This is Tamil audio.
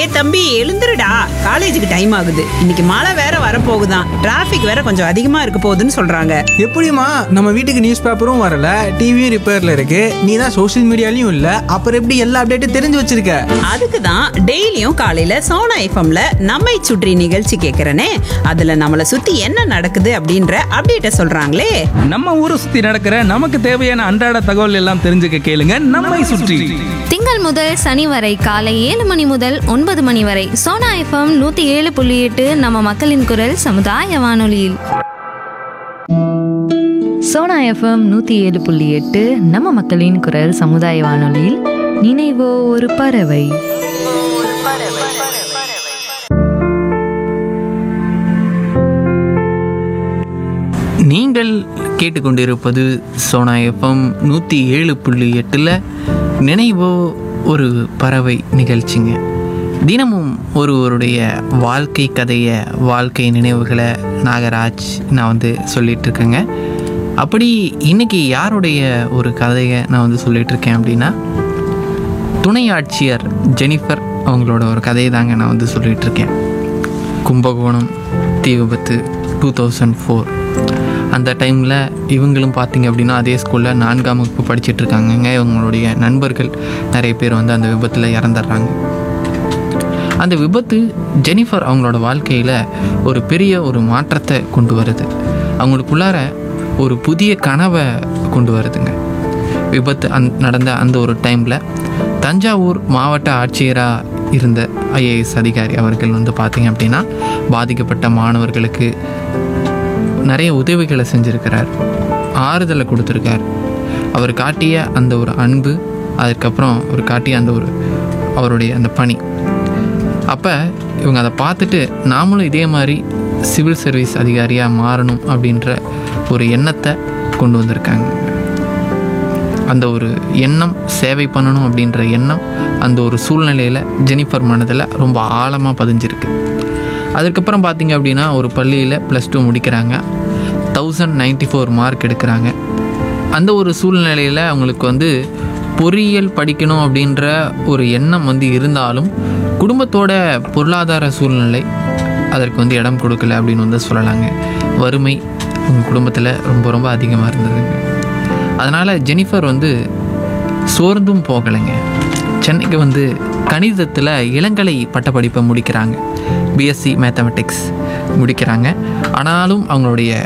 டேய் தம்பி எழுந்துருடா, காலேஜுக்கு டைம் ஆகுது. இன்னைக்கு மழை வேற வரப்போகுதாம். டிராஃபிக் வேற கொஞ்சம் அதிகமா இருக்க போகுதுன்னு சொல்றாங்க. எப்படிம்மா, நம்ம வீட்டுக்கு நியூஸ் பேப்பரும் வரல, டிவியும் ரிப்பேர்ல இருக்கு, நீ தான் சோஷியல் மீடியாலையும் இல்ல, அப்புறம் எப்படி எல்லா அப்டேட்டும் தெரிஞ்சு வச்சிருக்க? அதுக்கு தான் டெய்லியும் காலையில சோனா எஃப்எம்ல நம்மை சுற்றி நிகழ்ச்சி கேட்கறனே. அதுல நம்மளை சுத்தி என்ன நடக்குது அப்படின்ற அப்டேட்ட சொல்றாங்களே. நம்ம ஊரை சுத்தி நடக்கிற நமக்கு தேவையான அன்றாட தகவல் எல்லாம் தெரிஞ்சுக்க கேளுங்க நம்மை சுற்றி. திங்கள் முதல் சனி வரை காலை 7 மணி முதல் 9 மணி வரை சோனா எஃப்எம் 107.8 நம்ம மக்களின் குரல் சமுதாய வானொலியில். சோனா எஃப்எம் 107.8 நம்ம மக்களின் குரல் சமுதாய வானொலியில் நினைவோ ஒரு பறவை. நீங்கள் கேட்டுக்கொண்டிருப்பது சோனா எஃப்எம் 107.8 நினைவோ ஒரு பறவை நிகழ்ச்சிங்க. தினமும் ஒருவருடைய வாழ்க்கை கதையை, வாழ்க்கை நினைவுகளை நாகராஜ் நான் சொல்லிகிட்ருக்கேங்க. அப்படி இன்றைக்கி யாருடைய ஒரு கதையை நான் சொல்லிகிட்ருக்கேன் அப்படின்னா, துணை ஆட்சியர் ஜெனிஃபர் அவங்களோட ஒரு கதையை தாங்க நான் சொல்லிகிட்ருக்கேன். கும்பகோணம் தீ விபத்து 2004 அந்த டைமில் இவங்களும் பார்த்திங்க அப்படின்னா அதே ஸ்கூலில் 4ஆம் வகுப்பு படிச்சிட்ருக்காங்கங்க. இவங்களுடைய நண்பர்கள் நிறைய பேர் அந்த விபத்தில் இறந்துடுறாங்க. அந்த விபத்து ஜெனிஃபர் அவங்களோட வாழ்க்கையில் ஒரு பெரிய ஒரு மாற்றத்தை கொண்டு வருது. அவங்களுக்குள்ளார ஒரு புதிய கனவை கொண்டு வருதுங்க. விபத்து நடந்த அந்த ஒரு டைமில் தஞ்சாவூர் மாவட்ட ஆட்சியராக இருந்த IAS அதிகாரி அவர்கள் பார்த்திங்க அப்படின்னா பாதிக்கப்பட்ட மாணவர்களுக்கு நிறைய உதவிகளை செஞ்சுருக்கிறார், ஆறுதலை கொடுத்துருக்கார். அவர் காட்டிய அந்த ஒரு அன்பு, அதுக்கப்புறம் அவர் காட்டிய அந்த ஒரு அவருடைய அந்த பணி, அப்போ இவங்க அதை பார்த்துட்டு நாமளும் இதே மாதிரி சிவில் சர்வீஸ் அதிகாரியாக மாறணும் அப்படின்ற ஒரு எண்ணத்தை கொண்டு வந்திருக்காங்க. அந்த ஒரு எண்ணம், சேவை பண்ணணும் அப்படின்ற எண்ணம் அந்த ஒரு சூழ்நிலையில் ஜெனிஃபர் மனதில் ரொம்ப ஆழமாக பதிஞ்சிருக்கு. அதுக்கப்புறம் பார்த்திங்க அப்படின்னா ஒரு பள்ளியில் +2 முடிக்கிறாங்க, 1094 மார்க் எடுக்கிறாங்க. அந்த ஒரு சூழ்நிலையில் அவங்களுக்கு பொறியியல் படிக்கணும் அப்படின்ற ஒரு எண்ணம் இருந்தாலும் குடும்பத்தோட பொருளாதார சூழ்நிலை அதற்கு இடம் கொடுக்கல அப்படின்னு சொல்லலாங்க. வறுமை உங்கள் குடும்பத்தில் ரொம்ப ரொம்ப அதிகமாக இருந்ததுங்க. அதனால் ஜெனிஃபர் சோர்ந்தும் போகலைங்க. சென்னைக்கு கணிதத்தில் இளங்கலை பட்டப்படிப்பை முடிக்கிறாங்க, BSc மேத்தமெட்டிக்ஸ் முடிக்கிறாங்க. ஆனாலும் அவங்களுடைய